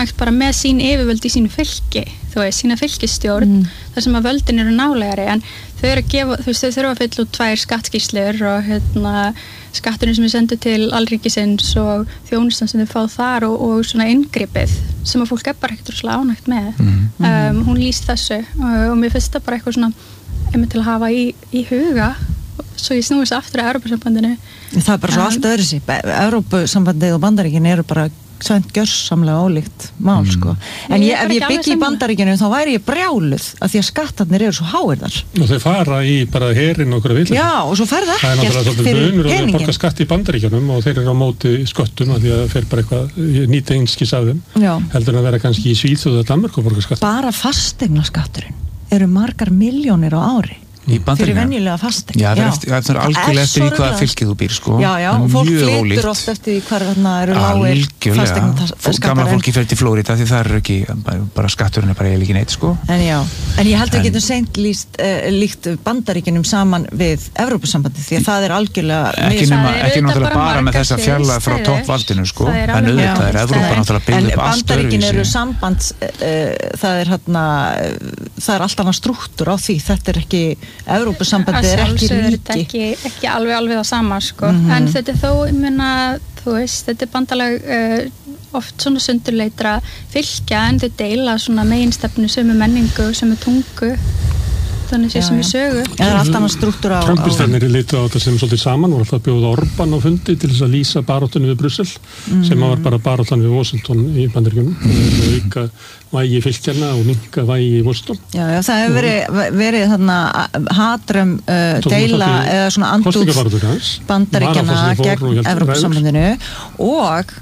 ánægt bara með sín yfirvöld í sínu fylki, þú veist, sína fylkisstjórn, þar sem að völdin eru nálegari, en þau eru að gefa, þú veist, þau þurfa að fylla út 2 skattskýrslur og skatturinn sem er sendur til alríkisins og þjónustan sem þau fá þar og svona inngripið sem að fólk er bara ekkert rosalega ánægt með. Hún lýst þessu og mér finnst það bara eitthvað svona einmitt til að hafa í huga svo ég snúist aftur að Evrópusambandinu. Það er bara svo allt öðru sig. Evrópusambandið og Bandaríkin eru bara svænt gjörsamlega ólíkt mál, sko. En ef ég byggi í Bandaríkinu þá væri ég brjáluð af því að skattarnir eru svo háir þar. Og þeir fara í bara herinn og okkur að vilja. Já, og svo ferða ekkert fyrir peningin. Það er náttúrulega bunur að borga skatt í Bandaríkjunum og þeir eru á móti sköttum af því að þeir bara eitthvað nýta einskis af þeim. Heldur en að vera kannski í Svíþjóð eða Danmörku og borga skatt. Bara fasteignaskatturinn eru margar milljónir á ári. Fyrir venjulega fasteign. Já, það er algjörlega eftir í hvaða fylkið þú býr, sko. Já, og fólk flytur oft eftir því hvar þarna eru lágir fasteignaskattar. Gamla fólki fer til Flórída því það eru ekki, bara skatturinn er bara eiginlega ekki neitt, sko. En ég held að við getum seint líkt Bandaríkjunum saman við Evrópusambandið því að það er algjörlega ekki náttúrulega bara með þessa fjarlægð frá toppvaldinu, sko. En auðvitað er Evrópa náttúrulega byggð upp allt öðruvísi. En Bandaríkin eru samband, það er allt annað strúktúr á því, þetta er ekki Evrópusambandið er ekki ekki alveg það sama, sko. En þetta er þó, ég meina, þú veist, þetta er bandalag oft svona sundurleitra fylkja en þau deila svona meginstefnu sömu menningu, sömu tungu þannig sem í sögu. Það er allt annað strúktúr á Trumpistarnir litu á þetta sem svolítið saman, voru alltaf að bjóða Orbán á fundi til þess að lýsa baráttunni við Brussel sem var bara baráttan við Washington í Bandaríkjunum og auka vægi fylkjanna og minnka vægi í Washington. Já, það hefur verið þarna hatrömm deila eða svona andúð Bandaríkjanna gegn Evrópusambandinu og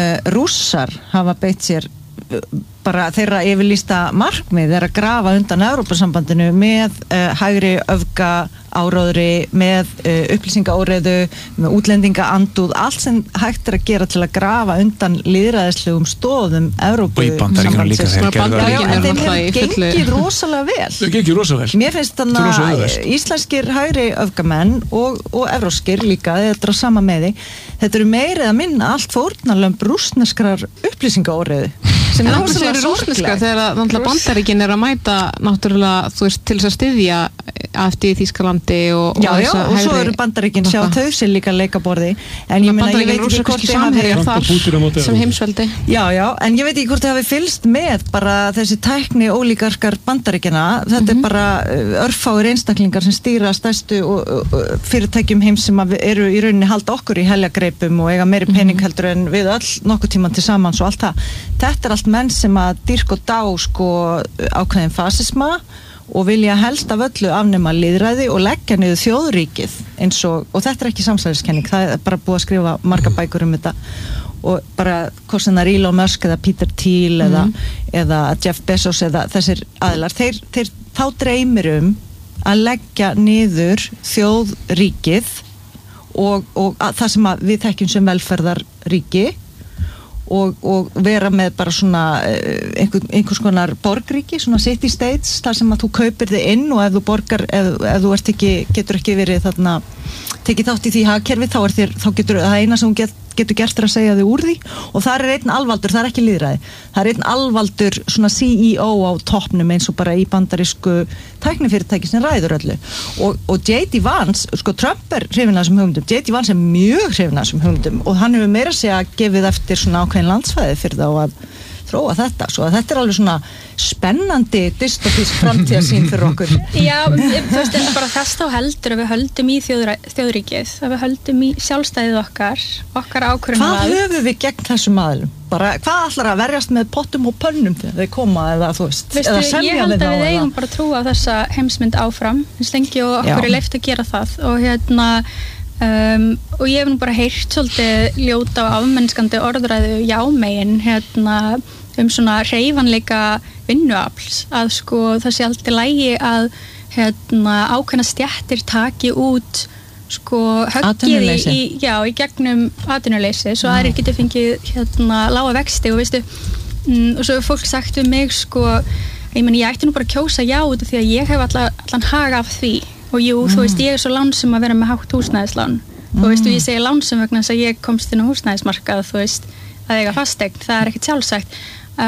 Rússar hafa beitt sér bara þeirra yfirlýsta markmið er að grafa undan Evrópusambandinu með hægri öfga áróðri, með upplýsingaóreiðu, með útlendingaandúð, allt sem hægt er að gera til að grafa undan lýðræðislegum stoðum Evrópusambandsins. Þeim hefur gengið rosalega vel. Þau gengið rosalega vel. Mér finnst þannig að íslenskir hægri öfgamenn og evróskir líka, þetta er á sama meði, þetta eru meiri að minna allt fórnarlömb rússneskrar upplýsingaóreiðu. En það er rússneska þegar Bandaríkin er að mæta náttúrulega, þú veist, til þess að styðja AfD í Þýskalandi og og svo eru Bandaríkin sjá þau sér líka leikaborði en ég meina, ég veit ekki hvort þið hafi sem heimsveldi. Já, en ég veit ekki hvort þið hafi fylgst með bara þessi tækni ólíkarkar Bandaríkina, þetta er bara örfáir einstaklingar sem stýra stærstu fyrirtækjum heims sem eru í rauninni halda okkur í heljargreipum og eiga meiri pening heldur en við öll nokkuð tíman til samans og allt það. Þetta er allt menn sem að dýrka og dá sko ákveðin fasisma og vilja helst af öllu afnema lýðræði og leggja niður þjóðríkið eins og þetta er ekki samsæriskenning, það er bara búið að skrifa marga bækur þetta og bara hvort sem það er Elon Musk eða Peter Thiel eða Jeff Bezos eða þessir aðilar, þeir þá dreymir að leggja niður þjóðríkið og það sem við þekkjum sem velferðarríki og vera með bara svona einhvers konar borgríki, svona city states, þar sem að þú kaupir þig inn og ef þú borgar, ef þú getur ekki verið þarna, tekið þátt í því hagkerfi, þá getur það eina sem hún getur gert að segja þig úr því og það er einn alvaldur, það er ekki lýðræði, það er einn alvaldur svona CEO á toppnum eins og bara í bandarísku tæknifyrirtæki sem ræður öllu og J.D. Vance, sko Trump er hrifinn af þessum hugmyndum, J.D. Vance er mjög hrifinn af þessum hugmyndum og hann hefur meira að segja gefið eftir svona ákveðin landsvæði fyrir þá að þróa þetta, svo að þetta er alveg svona spennandi dystopísk framtíðarsýn fyrir okkur. Já, þú veist, en bara þess þá heldur að við höldum í þjóðríkið, að við höldum í sjálfstæðið okkar ákvörðunarvald. Hvað höfum við gegn þessum aðilum? Bara, hvað ætlar að verjast með pottum og pönnum þegar þeir koma eða þú veist, eða semja við þá? Ég held að við eigum bara að trúa á þessa heimsmynd áfram, eins lengi og okkur er leyft að gera það og ég hef nú bara heyrt svolítið ljóta og afmennskandi orðræðu jámegin svona hreyfanleika vinnuafls að sko það sé alltaf lægi að ákveðna stéttir taki út sko höggið í gegnum atvinnuleysi svo aðrir geti fengið lága vexti og veistu og svo hefur fólk sagt við mig sko ég ætti nú bara að kjósa já út af því að ég hef allan hag af því og jú, þú veist, ég er svo lánsum að vera með hátt húsnæðislán þú veist, og ég segi lánsum vegna þess að ég komst inn á húsnæðismarkað þú veist, að eiga fasteign, það er ekkert sjálfsagt